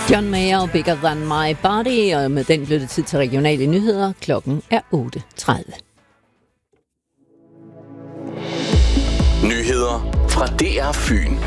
John Mayer, Bigger Than My Body, og med den blev det tid til regionale nyheder. Klokken er 8:30. Nyheder fra DR Fyn.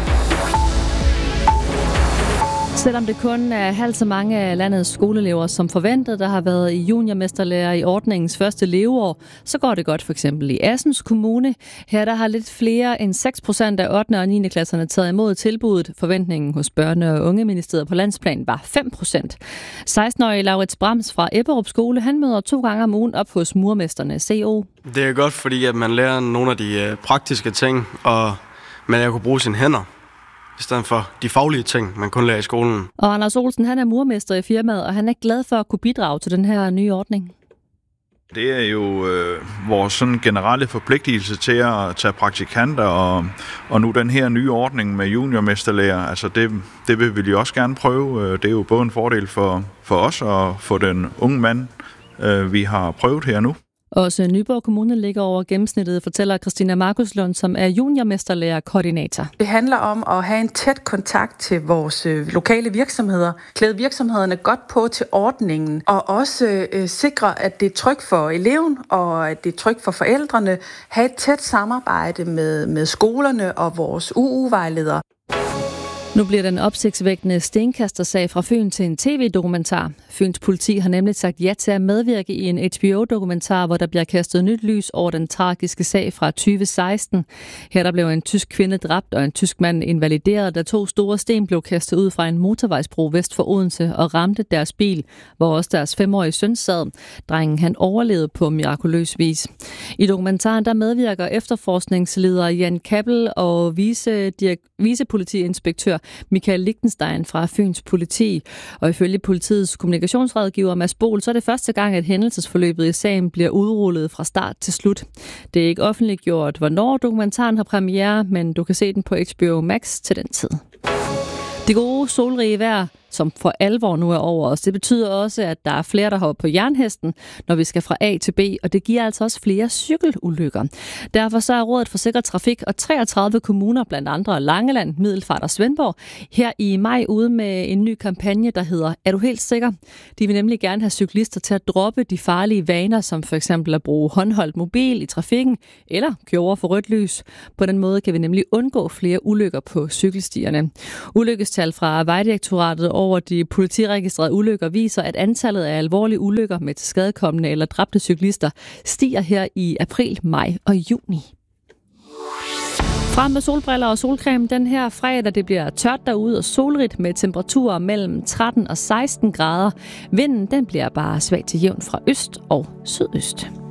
Selvom det kun er halvt så mange af landets skoleelever som forventet, der har været i juniormesterlærer i ordningens første leveår, så går det godt for eksempel i Assens Kommune. Her der har lidt flere end 6% af 8. og 9. klasserne taget imod tilbuddet. Forventningen hos Børne- og Ungeministeriet på landsplan var 5%. 16-årige Laurits Brams fra Ebberup Skole, han møder 2 gange om ugen op hos murmesterne CO. Det er godt, fordi at man lærer nogle af de praktiske ting, og man kan bruge sine hænder i stedet for de faglige ting, man kun lærer i skolen. Og Anders Olsen, han er murmester i firmaet, og han er glad for at kunne bidrage til den her nye ordning. Det er jo vores sådan generelle forpligtelse til at tage praktikanter, og nu den her nye ordning med juniormesterlærer, altså det vil vi også gerne prøve. Det er jo både en fordel for os og for den unge mand, vi har prøvet her nu. Også Nyborg Kommune ligger over gennemsnittet, fortæller Christina Markuslund, som er juniormesterlærer-koordinator. Det handler om at have en tæt kontakt til vores lokale virksomheder, klæde virksomhederne godt på til ordningen, og også sikre, at det er trygt for eleven, og at det er trygt for forældrene. Have et tæt samarbejde med skolerne og vores UU-vejledere. Nu bliver den opsigtsvækkende stenkastersag fra Fyn til en tv-dokumentar. Fyns politi har nemlig sagt ja til at medvirke i en HBO-dokumentar, hvor der bliver kastet nyt lys over den tragiske sag fra 2016. Her der blev en tysk kvinde dræbt og en tysk mand invalideret, da 2 store sten blev kastet ud fra en motorvejsbro vest for Odense og ramte deres bil, hvor også deres 5-årige søn sad. Drengen han overlevede på mirakuløs vis. I dokumentaren der medvirker efterforskningsleder Jan Kappel og vicepolitiinspektør Michael Lichtenstein fra Fyns politi. Og ifølge politiets kommunikationsrådgiver Mads Bohl, så er det første gang, at hændelsesforløbet i sagen bliver udrullet fra start til slut. Det er ikke offentliggjort, hvornår dokumentaren har premiere, men du kan se den på HBO Max til den tid. Det gode solrige vejr, som for alvor nu er over os, det betyder også, at der er flere, der hopper på jernhesten, når vi skal fra A til B, og det giver altså også flere cykelulykker. Derfor så er Rådet for Sikker Trafik og 33 kommuner, blandt andre Langeland, Middelfart og Svendborg, her i maj ude med en ny kampagne, der hedder Er du helt sikker? De vil nemlig gerne have cyklister til at droppe de farlige vaner, som for eksempel at bruge håndholdt mobil i trafikken, eller køre over for rødt lys. På den måde kan vi nemlig undgå flere ulykker på cykelstierne. Ulykkestal fra Vejdirektoratet over de politiregistrerede ulykker viser, at antallet af alvorlige ulykker med tilskadekomne eller dræbte cyklister stiger her i april, maj og juni. Frem med solbriller og solcreme den her fredag. Det bliver tørt derude og solrigt med temperaturer mellem 13 og 16 grader. Vinden den bliver bare svag til jævn fra øst og sydøst.